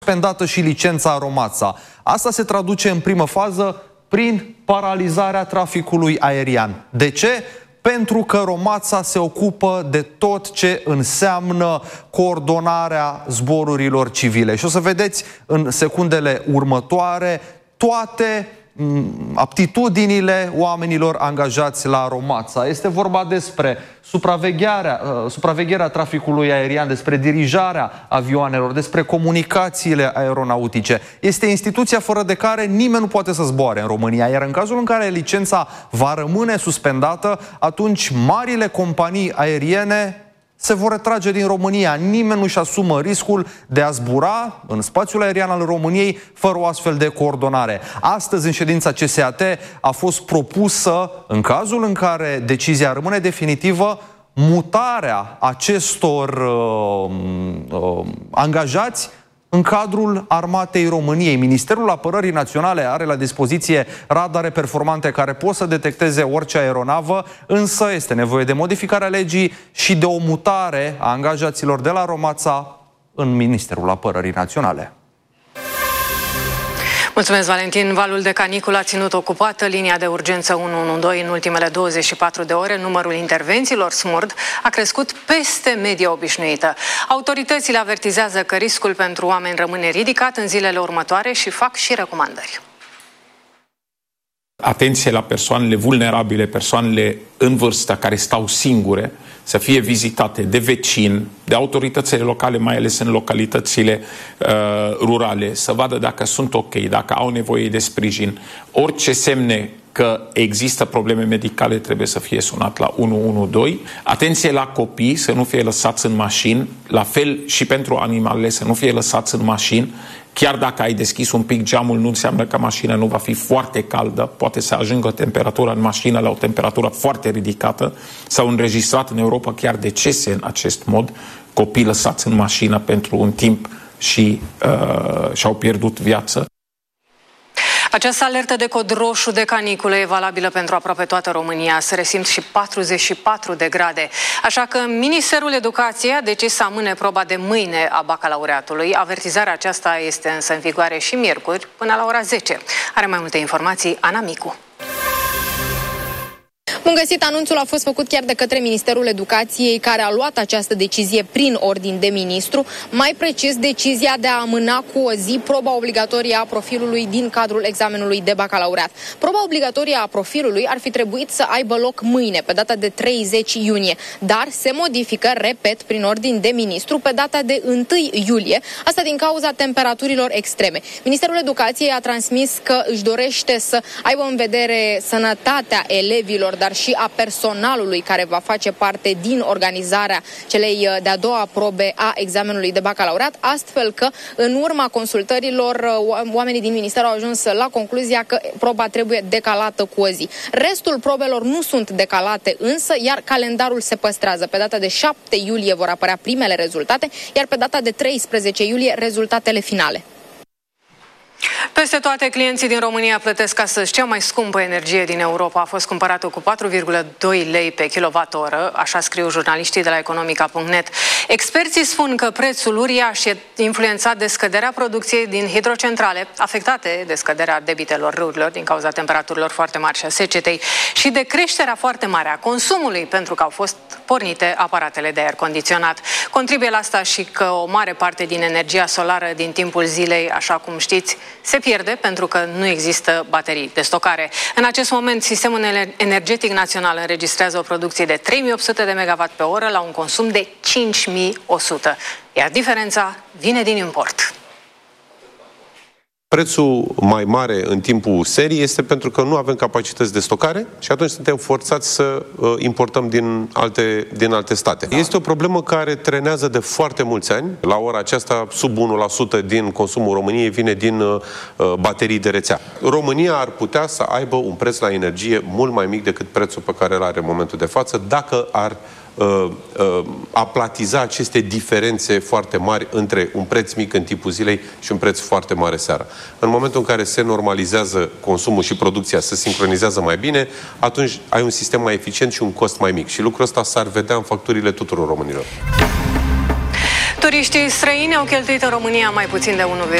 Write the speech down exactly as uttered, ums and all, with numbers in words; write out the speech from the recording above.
suspendată și licența Romața. Asta se traduce în primă fază prin paralizarea traficului aerian. De ce? Pentru că Romața se ocupă de tot ce înseamnă coordonarea zborurilor civile. Și o să vedeți în secundele următoare toate aptitudinile oamenilor angajați la Romața. Este vorba despre supravegherea, uh, supravegherea traficului aerian, despre dirijarea avioanelor, despre comunicațiile aeronautice. Este instituția fără de care nimeni nu poate să zboare în România, iar în cazul în care licența va rămâne suspendată, atunci marile companii aeriene se vor retrage din România. Nimeni nu-și asumă riscul de a zbura în spațiul aerian al României fără o astfel de coordonare. Astăzi, în ședința C S A T, a fost propusă, în cazul în care decizia rămâne definitivă, mutarea acestor uh, uh, angajați în cadrul Armatei României. Ministerul Apărării Naționale are la dispoziție radare performante care pot să detecteze orice aeronavă, însă este nevoie de modificarea legii și de o mutare a angajaților de la Romața în Ministerul Apărării Naționale. Mulțumesc, Valentin. Valul de caniculă a ținut ocupată linia de urgență unu unu doi în ultimele douăzeci și patru de ore. Numărul intervențiilor smurd a crescut peste media obișnuită. Autoritățile avertizează că riscul pentru oameni rămâne ridicat în zilele următoare și fac și recomandări. Atenție la persoanele vulnerabile, persoanele în vârstă care stau singure, să fie vizitate de vecini, de autoritățile locale, mai ales în localitățile uh, rurale, să vadă dacă sunt ok, dacă au nevoie de sprijin. Orice semne că există probleme medicale trebuie să fie sunat la unu unu doi. Atenție la copii, să nu fie lăsați în mașini, la fel și pentru animalele, să nu fie lăsați în mașini. Chiar dacă ai deschis un pic geamul, nu înseamnă că mașina nu va fi foarte caldă, poate să ajungă temperatura în mașină la o temperatură foarte ridicată. S-au înregistrat în Europa chiar decese în acest mod, copii lăsați în mașină pentru un timp și uh, și-au pierdut viața. Această alertă de cod roșu de caniculă e valabilă pentru aproape toată România. Se resimt și patruzeci și patru de grade. Așa că Ministerul Educației a decis să amâne proba de mâine a bacalaureatului. Avertizarea aceasta este însă în vigoare și miercuri până la ora zece. Are mai multe informații Ana Micu. Bun găsit, anunțul a fost făcut chiar de către Ministerul Educației, care a luat această decizie prin ordin de ministru, mai precis decizia de a amâna cu o zi proba obligatorie a profilului din cadrul examenului de bacalaureat. Proba obligatorie a profilului ar fi trebuit să aibă loc mâine, pe data de treizeci iunie, dar se modifică, repet, prin ordin de ministru, pe data de întâi iulie, asta din cauza temperaturilor extreme. Ministerul Educației a transmis că își dorește să aibă în vedere sănătatea elevilor, dar și a personalului care va face parte din organizarea celei de-a doua probe a examenului de bacalaureat, astfel că în urma consultărilor oamenii din minister au ajuns la concluzia că proba trebuie decalată cu o zi. Restul probelor nu sunt decalate însă, iar calendarul se păstrează. Pe data de șapte iulie vor apărea primele rezultate, iar pe data de treisprezece iulie rezultatele finale. Peste toate, clienții din România plătesc astăzi cea mai scumpă energie din Europa. A fost cumpărată cu patru virgulă doi lei pe kilowatt-oră, așa scriu jurnaliștii de la economica punct net. Experții spun că prețul uriaș e influențat de scăderea producției din hidrocentrale, afectate de scăderea debitelor râurilor din cauza temperaturilor foarte mari și a secetei, și de creșterea foarte mare a consumului, pentru că au fost pornite aparatele de aer condiționat. Contribuie la asta și că o mare parte din energia solară din timpul zilei, așa cum știți, se pierde pentru că nu există baterii de stocare. În acest moment, sistemul energetic național înregistrează o producție de trei mii opt sute de megawatt pe oră la un consum de cinci mii o sută, iar diferența vine din import. Prețul mai mare în timpul serii este pentru că nu avem capacități de stocare și atunci suntem forțați să uh, importăm din alte, din alte state. Da. Este o problemă care trenează de foarte mulți ani. La ora aceasta, sub unu la sută din consumul României vine din uh, baterii de rețea. România ar putea să aibă un preț la energie mult mai mic decât prețul pe care îl are în momentul de față, dacă ar Uh, uh, aplatiza aceste diferențe foarte mari între un preț mic în timpul zilei și un preț foarte mare seara. În momentul în care se normalizează consumul și producția, se sincronizează mai bine, atunci ai un sistem mai eficient și un cost mai mic. Și lucrul ăsta s-ar vedea în facturile tuturor românilor. Turiștii străini au cheltuit în România mai puțin de unu